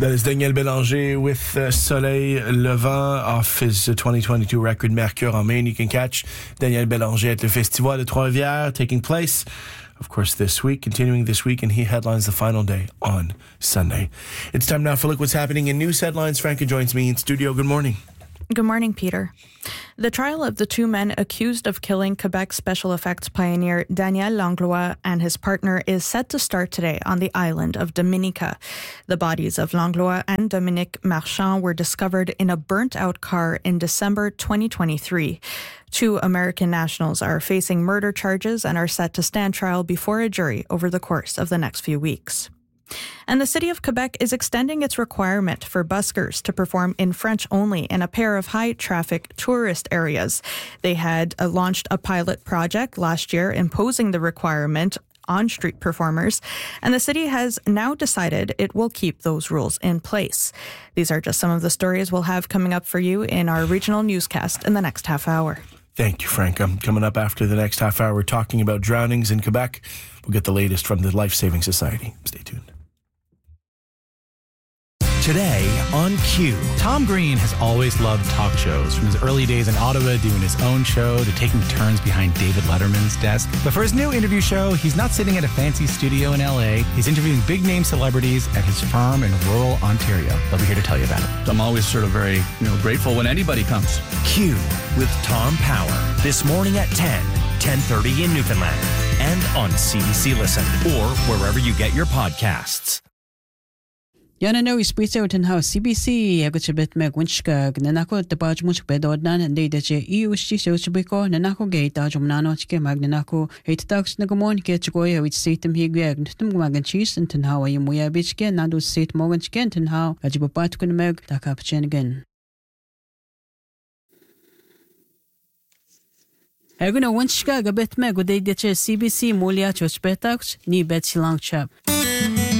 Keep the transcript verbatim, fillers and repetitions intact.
That is Daniel Bélanger with uh, Soleil Levant off his uh, twenty twenty-two record Mercure en Main. You can catch Daniel Bélanger at the Festival de Trois-Rivières, taking place, of course, this week, continuing this week, and he headlines the final day on Sunday. It's time now for Look What's Happening in News Headlines. Franca joins me in studio. Good morning. Good morning, Peter. The trial of the two men accused of killing Quebec special effects pioneer Daniel Langlois and his partner is set to start today on the island of Dominica. The bodies of Langlois and Dominique Marchand were discovered in a burnt-out car in December twenty twenty-three. Two American nationals are facing murder charges and are set to stand trial before a jury over the course of the next few weeks. And the City of Quebec is extending its requirement for buskers to perform in French only in a pair of high-traffic tourist areas. They had uh, launched a pilot project last year imposing the requirement on street performers, and the city has now decided it will keep those rules in place. These are just some of the stories we'll have coming up for you in our regional newscast in the next half hour. Thank you, Franca. Coming up after the next half hour, we're talking about drownings in Quebec. We'll get the latest from the Life Saving Society. Stay tuned. Today on Q. Tom Green has always loved talk shows, from his early days in Ottawa doing his own show to taking turns behind David Letterman's desk. But for his new interview show, he's not sitting at a fancy studio in L A. He's interviewing big-name celebrities at his farm in rural Ontario. They'll be here to tell you about it. I'm always sort of very, you know, grateful when anybody comes. Q with Tom Power. This morning at ten, ten thirty in Newfoundland. And on C B C Listen or wherever you get your podcasts. Yana no ispito ten house C B C agutbet meg winchka nanako the baj much bedodnan and they that E U sti so chibiko nanako gate ajumnano chike magnanako eight tax nagamon ketchoya which seatem higag tum magan cheese and ten how muya bichke nadu seat morgan chicken ten how ajibapat kun meg takapchen again. Aguna winchka gabet meg they that C B C mulia chochbetax ni bet silang chap.